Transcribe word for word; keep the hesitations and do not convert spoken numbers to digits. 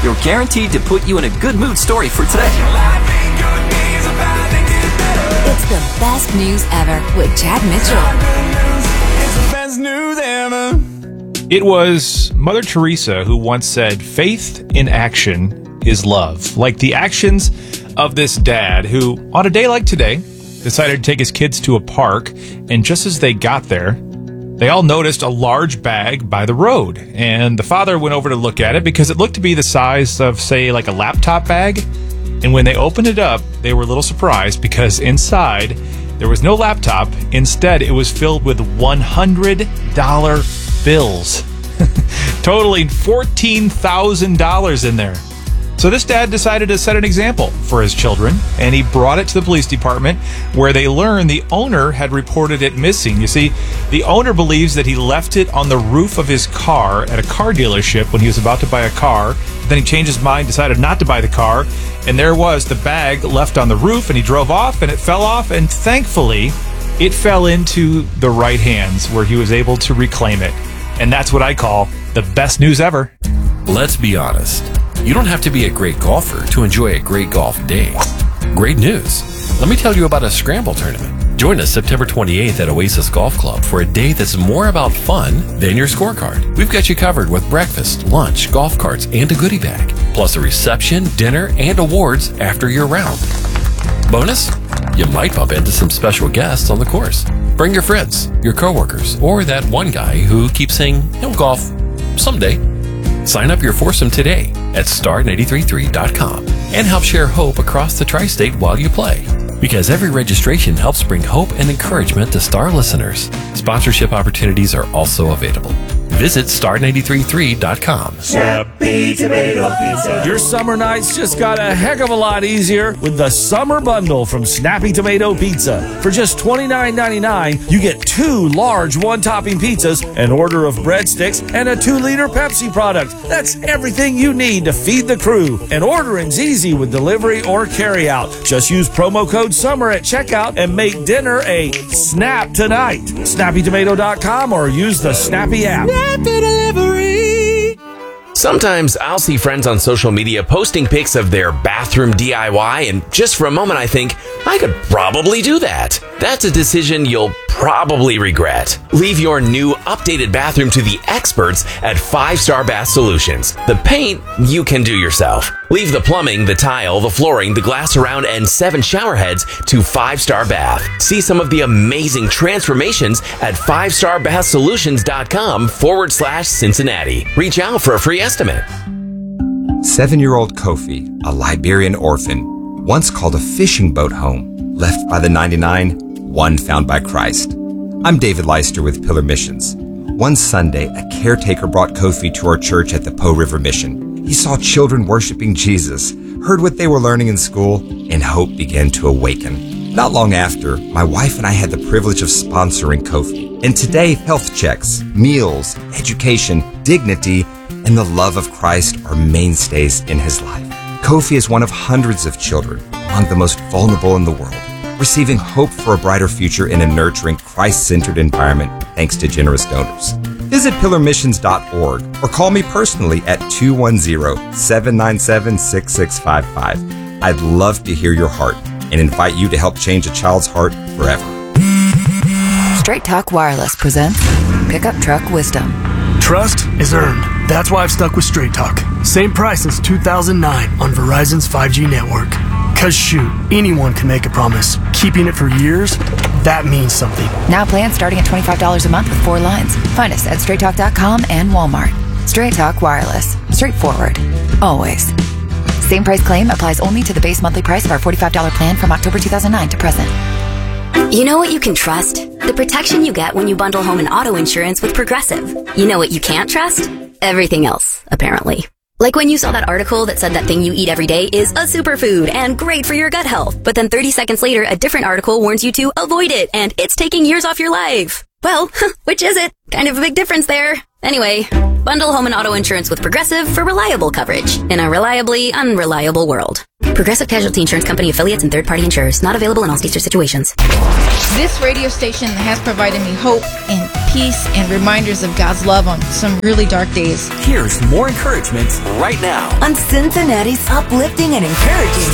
you're guaranteed to put you in a good mood story for today. It's the best news ever with Chad Mitchell. It's the best news ever. It was Mother Teresa who once said, "Faith in action is love." Like the actions of this dad who, on a day like today, decided to take his kids to a park, and just as they got there, they all noticed a large bag by the road. And the father went over to look at it because it looked to be the size of, say, like a laptop bag. And when they opened it up, they were a little surprised because inside there was no laptop. Instead, it was filled with one hundred dollar bills, totaling fourteen thousand dollars in there. So this dad decided to set an example for his children, and he brought it to the police department, where they learned the owner had reported it missing. You see, the owner believes that he left it on the roof of his car at a car dealership when he was about to buy a car. Then he changed his mind, decided not to buy the car, and there was the bag left on the roof, and he drove off, and it fell off, and thankfully, it fell into the right hands, where he was able to reclaim it. And that's what I call the best news ever. Let's be honest. You don't have to be a great golfer to enjoy a great golf day. Great news. Let me tell you about a scramble tournament. Join us September twenty-eighth at Oasis Golf Club for a day that's more about fun than your scorecard. We've got you covered with breakfast, lunch, golf carts, and a goodie bag, plus a reception, dinner, and awards after your round. Bonus? You might bump into some special guests on the course. Bring your friends, your coworkers, or that one guy who keeps saying he'll golf someday. Sign up your foursome today at star nine three three dot com and help share hope across the tri-state while you play. Because every registration helps bring hope and encouragement to Star listeners. Sponsorship opportunities are also available. Visit star nine three three dot com. Snappy Tomato Pizza. Your summer nights just got a heck of a lot easier with the Summer Bundle from Snappy Tomato Pizza. For just twenty-nine ninety-nine, you get two large one-topping pizzas, an order of breadsticks, and a two-liter Pepsi product. That's everything you need to feed the crew. And ordering's easy with delivery or carryout. Just use promo code SUMMER at checkout and make dinner a snap tonight. snappy tomato dot com or use the Snappy app. Delivery. Sometimes I'll see friends on social media posting pics of their bathroom D I Y, and just for a moment I think, I could probably do that. That's a decision you'll probably regret. Leave your new updated bathroom to the experts at Five Star Bath Solutions. The paint you can do yourself. Leave the plumbing, the tile, the flooring, the glass around, and seven shower heads to Five Star Bath. See some of the amazing transformations at five star bath solutions dot com forward slash Cincinnati. Reach out for a free estimate. Seven-year-old Kofi, a Liberian orphan, once called a fishing boat home, left by the ninety-nine, one found by Christ. I'm David Leister with Pillar Missions. One Sunday, a caretaker brought Kofi to our church at the Po River Mission. He saw children worshiping Jesus, heard what they were learning in school, and hope began to awaken. Not long after, my wife and I had the privilege of sponsoring Kofi. And today, health checks, meals, education, dignity, and the love of Christ are mainstays in his life. Kofi is one of hundreds of children among the most vulnerable in the world, receiving hope for a brighter future in a nurturing, Christ-centered environment thanks to generous donors. Visit pillar missions dot org or call me personally at two one zero, seven nine seven, six six five five. I'd love to hear your heart and invite you to help change a child's heart forever. Straight Talk Wireless presents Pickup Truck Wisdom. Trust is earned. That's why I've stuck with Straight Talk. Same price since two thousand nine on Verizon's five G network. Cause shoot, anyone can make a promise. Keeping it for years, that means something. Now plans starting at twenty-five dollars a month with four lines. Find us at straight talk dot com and Walmart. Straight Talk Wireless. Straightforward. Always. Same price claim applies only to the base monthly price of our forty-five dollars plan from October two thousand nine to present. You know what you can trust? The protection you get when you bundle home and auto insurance with Progressive. You know what you can't trust? Everything else, apparently. Like when you saw that article that said that thing you eat every day is a superfood and great for your gut health, but then thirty seconds later, a different article warns you to avoid it and it's taking years off your life. Well, which is it? Kind of a big difference there. Anyway, bundle home and auto insurance with Progressive for reliable coverage in a reliably unreliable world. Progressive Casualty Insurance Company affiliates and third-party insurers. Not available in all states or situations. This radio station has provided me hope and peace and reminders of God's love on some really dark days. Here's more encouragement right now on Cincinnati's uplifting and encouraging